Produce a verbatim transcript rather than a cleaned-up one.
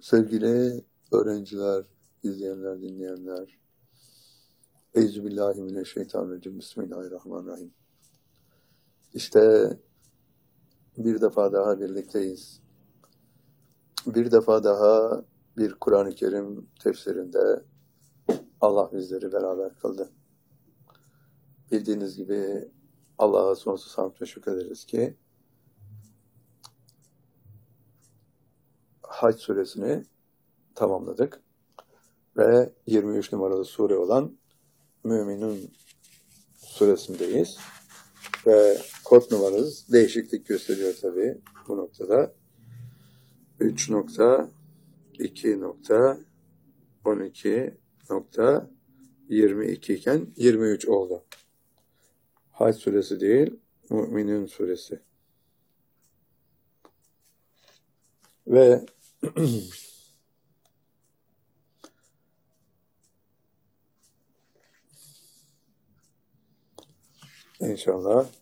Sevgili öğrenciler, izleyenler, dinleyenler, Euzubillahimineşşeytanirracim, Bismillahirrahmanirrahim. İşte bir defa daha birlikteyiz. Bir defa daha bir Kur'an-ı Kerim tefsirinde Allah bizleri beraber kıldı. Bildiğiniz gibi Allah'a sonsuz hamd ve şükrederiz ki Hac suresini tamamladık ve yirmi üç numaralı sure olan Müminun suresindeyiz ve kod numaramız değişiklik gösteriyor tabii bu noktada. üç nokta iki nokta on iki nokta yirmi iki iken yirmi üç oldu. Hac suresi değil, Müminun suresi. Ve İnşallah